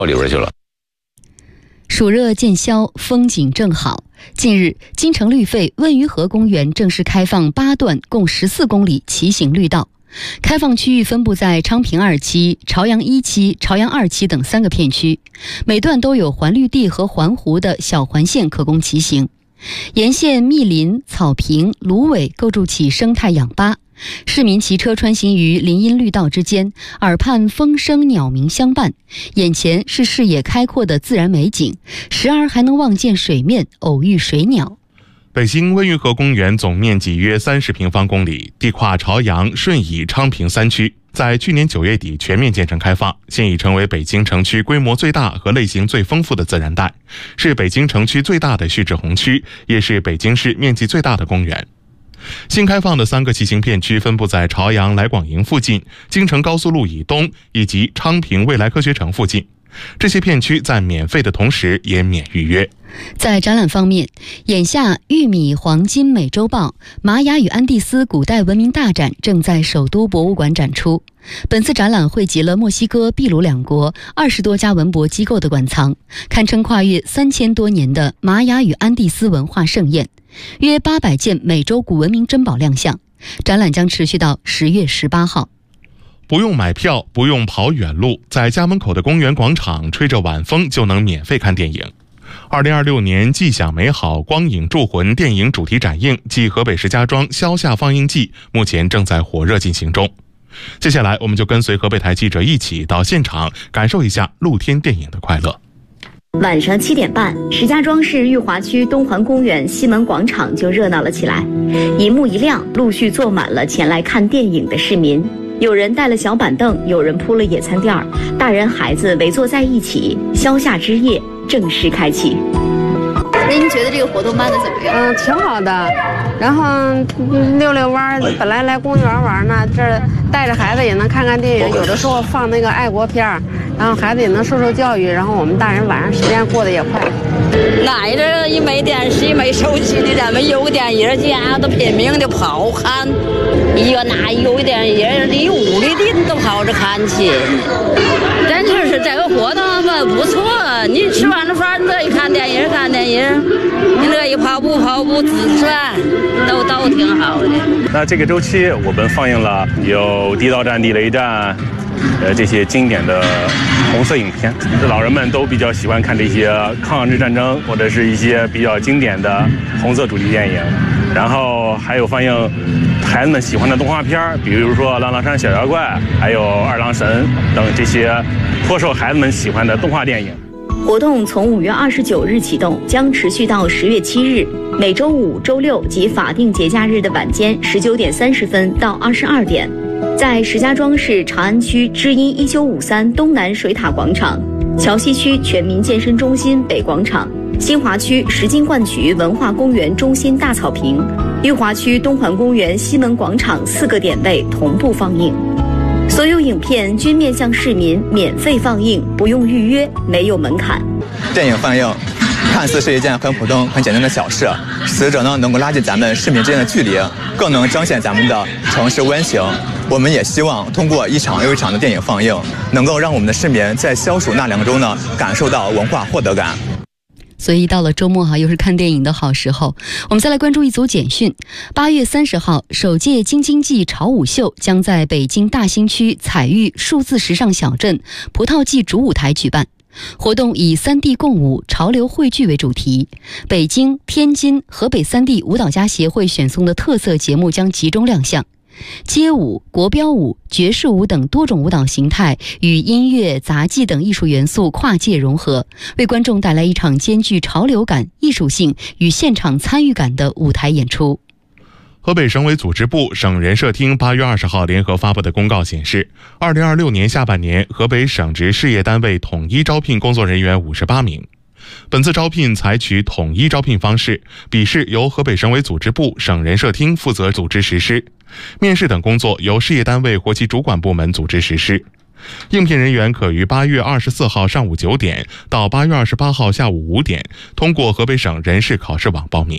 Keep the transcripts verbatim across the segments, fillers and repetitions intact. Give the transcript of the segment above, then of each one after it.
里边去了。 暑热渐消，风景正好。近日，金城绿肺温榆河公园正式开放八段共十四公里骑行绿道。开放区域分布在昌平二期、朝阳一期、朝阳二期等三个片区，每段都有环绿地和环湖的小环线可供骑行。沿线密林、草坪、芦苇构筑起生态氧吧，市民骑车穿行于林荫绿道之间，耳畔风声鸟鸣相伴，眼前是视野开阔的自然美景，时而还能望见水面，偶遇水鸟。 北京温榆河公园总面积约三十平方公里，地跨朝阳、顺义、昌平三区，在去年九月底全面建成开放，现已成为北京城区规模最大和类型最丰富的自然带，是北京城区最大的蓄滞洪区，也是北京市面积最大的公园。新开放的三个骑行片区分布在朝阳来广营附近、京承高速路以东以及昌平未来科学城附近。这些片区在免费的同时也免预约。 在展览方面，眼下玉米黄金美洲豹、玛雅与安第斯古代文明大展正在首都博物馆展出。本次展览汇集了墨西哥、秘鲁两国二十多家文博机构的馆藏，堪称跨越三千多年的玛雅与安第斯文化盛宴。约八百件美洲古文明珍宝亮相，展览将持续到十月十八号。 不用买票，不用跑远路，在家门口的公园广场吹着晚风就能免费看电影。二零二六年既享美好光影铸魂电影主题展映暨河北石家庄消夏放映季目前正在火热进行中。接下来我们就跟随河北台记者一起到现场感受一下露天电影的快乐。 晚上七点半，石家庄市裕华区东环公园西门广场就热闹了起来，一幕一亮，陆续坐满了前来看电影的市民。有人带了小板凳，有人铺了野餐垫儿，大人孩子围坐在一起，消夏之夜正式开启。您觉得这个活动办得怎么样？ 嗯，挺好的。然后溜溜弯儿，本来来公园玩呢，这儿带着孩子也能看看电影，有的时候放那个爱国片儿，然后孩子也能受受教育，然后我们大人晚上时间过得也快。 那这一没电视、没手机的人们有电影家都拼命的跑看，一个那有电影离屋里人都跑着看去。真就是这个活动吧不错，你吃完了饭乐意看电影看电影，你乐意跑步跑步自转，都都挺好的。 那这个周期我们放映了有《地道战》《地雷战》呃这些经典的红色影片，老人们都比较喜欢看这些抗日战争或者是一些比较经典的红色主题电影。然后还有放映孩子们喜欢的动画片，比如说《浪浪山小妖怪》还有《二郎神》等这些颇受孩子们喜欢的动画电影。 活动从五月二十九日启动，将持续到十月七日，每周五、周六及法定节假日的晚间十九点三十分到二十二点，在石家庄市长安区知音一九五三东南水塔广场、桥西区全民健身中心北广场、新华区石金冠渠文化公园中心大草坪、裕华区东环公园西门广场四个点位同步放映。所有影片均面向市民免费放映，不用预约，没有门槛。 电影放映看似是一件很普通、很简单的小事，实则呢能够拉近咱们市民之间的距离，更能彰显咱们的城市温情。我们也希望通过一场又一场的电影放映，能够让我们的市民在消暑纳凉中呢感受到文化获得感。 所以到了周末哈，又是看电影的好时候。我们再来关注一组简讯。八月三十号，首届京津冀潮舞秀将在北京大兴区彩玉数字时尚小镇葡萄季主舞台举办。活动以三地共舞、潮流汇聚为主题，北京、天津、河北三地舞蹈家协会选送的特色节目将集中亮相。街舞、国标舞、爵士舞等多种舞蹈形态与音乐、杂技等艺术元素跨界融合，为观众带来一场兼具潮流感、艺术性与现场参与感的舞台演出。 河北省委组织部、省人社厅八月二十号联合发布的公告显示，二零二六年下半年，河北省直事业单位统一招聘工作人员五十八名。本次招聘采取统一招聘方式，笔试由河北省委组织部、省人社厅负责组织实施，面试等工作由事业单位或其主管部门组织实施。应聘人员可于八月二十四号上午九点到八月二十八号下午五点通过河北省人事考试网报名。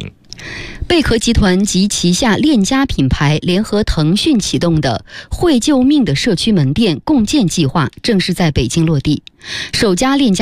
贝壳集团及旗下链家品牌联合腾讯启动的会救命的社区门店共建计划正式在北京落地，首家链家